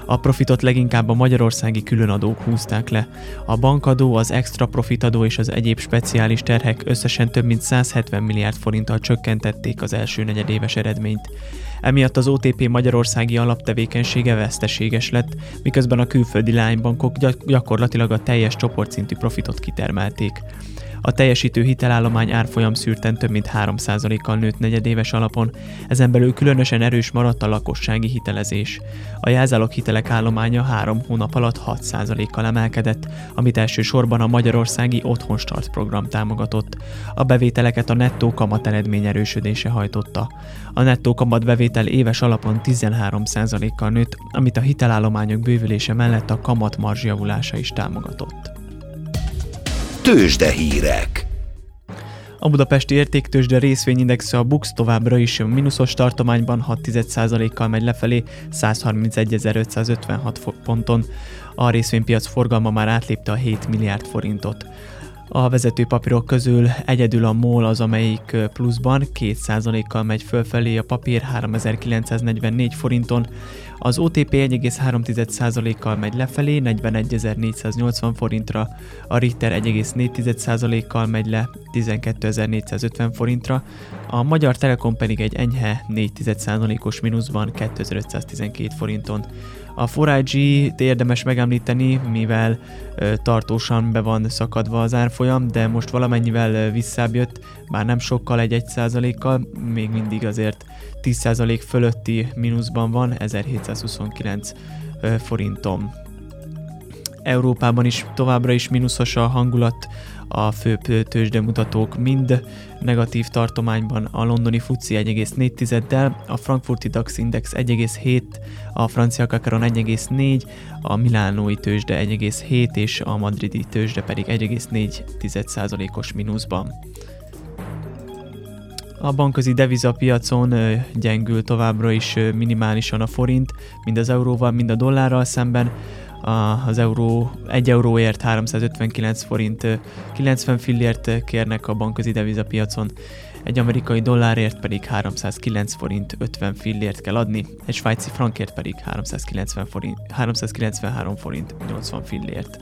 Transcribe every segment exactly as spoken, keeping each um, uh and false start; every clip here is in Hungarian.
A profitot leginkább a magyarországi különadók húzták le. A bankadó, az extra profitadó és az egyéb speciális terhek összesen több mint száz hetven milliárd forinttal csökkentették az első negyedéves eredményt. Emiatt az o té pé magyarországi alaptevékenysége veszteséges lett, miközben a külföldi leánybankok gyakorlatilag a teljes csoportszintű profitot kitermelték. A teljesítő hitelállomány árfolyam szűrten több mint három százalékkal nőtt negyedéves alapon, ezen belül különösen erős maradt a lakossági hitelezés. A jelzálog hitelek állománya három hónap alatt hat százalékkal emelkedett, amit elsősorban a magyarországi Otthonstart program támogatott. A bevételeket a nettó kamat eredmény erősödése hajtotta. A nettó kamat bevétel éves alapon tizenhárom százalékkal nőtt, amit a hitelállományok bővülése mellett a kamat marzs javulása is támogatott. Tőzsdehírek. A budapesti értéktőzsde részvényindexe, a BUX továbbra is mínuszos tartományban hat egész egy százalékkal megy lefelé száz harmincegyezer-ötszázötvenhat ponton. A részvénypiac forgalma már átlépte a hét milliárd forintot. A vezető papírok közül egyedül a MOL az, amelyik pluszban két százalékkal megy fölfelé, a papír háromezer-kilencszáznegyvennégy forinton, az o té pé egy egész három százalékkal megy lefelé, negyvenegy-négyszáznyolcvan forintra, a Richter egy egész négy százalékkal megy le, tizenkétezer-négyszázötven forintra, a Magyar Telekom pedig egy enyhe négy százalékos mínuszban kétezer-ötszáztizenkét forinton. A négy G-t érdemes megemlíteni, mivel ö, tartósan be van szakadva az árfolyam, de most valamennyivel visszább jött, bár nem sokkal, egy egy százalékkal, még mindig azért tíz százalék fölötti mínuszban van, ezerhétszázhuszonkilenc ö, forinton. Európában is továbbra is mínuszos a hangulat, a főbb tőzsdemutatók mind negatív tartományban, a londoni fuci egy egész négy-del, a frankfurti DAX index egy egész hét, a francia Kakaron egy egész négy, a milánói tőzsde egy egész hét és a madridi tőzsde pedig egy egész négy százalékos mínuszban. A bankközi devizapiacon gyengül továbbra is minimálisan a forint, mind az euróval, mind a dollárral szemben. Az euró, egy euróért háromszázötvenkilenc forint kilencven fillért kérnek a bankközi devizapiacon, egy amerikai dollárért pedig háromszázkilenc forint ötven fillért kell adni, egy svájci frankért pedig háromszázkilencven forint, háromszázkilencvenhárom forint nyolcvan fillért.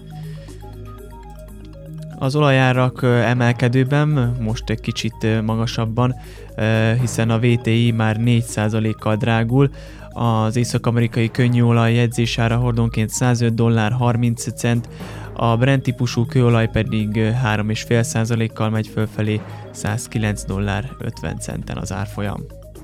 Az olajárak emelkedőben, most egy kicsit magasabban, hiszen a vé té i már négy százalékkal drágul, az észak-amerikai könnyűolaj jegyzésára hordonként százöt dollár harminc cent, a Brent típusú kőolaj pedig három egész öt százalékkal megy fölfelé, százkilenc dollár ötven centen az árfolyam.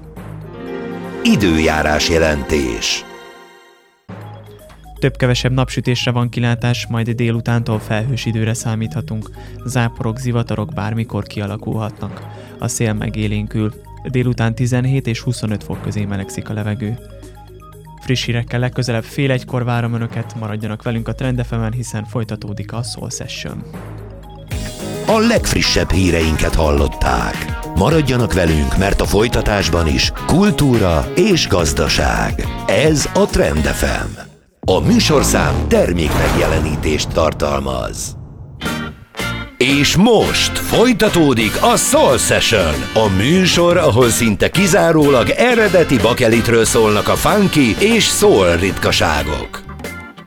Időjárás jelentés. Több-kevesebb napsütésre van kilátás, majd délutántól felhős időre számíthatunk. Záporok, zivatarok bármikor kialakulhatnak. A szél megélénkül. Délután tizenhét és huszonöt fok közé melegszik a levegő. Friss hírekkel legközelebb fél egykor várom Önöket, maradjanak velünk a Trend ef emen, hiszen folytatódik a Soul Session. A legfrissebb híreinket hallották. Maradjanak velünk, mert a folytatásban is kultúra és gazdaság. Ez a Trend ef em. A műsorszám termék megjelenítést tartalmaz. És most folytatódik a Soul Session, a műsor, ahol szinte kizárólag eredeti bakelitről szólnak a funky és soul ritkaságok.